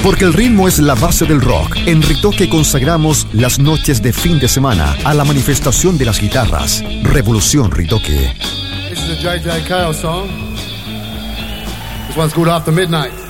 Porque el ritmo es la base del rock. En Ritoque consagramos las noches de fin de semana a la manifestación de las guitarras. Revolución Ritoque. This is a J.J. Cale song. This one's called After Midnight.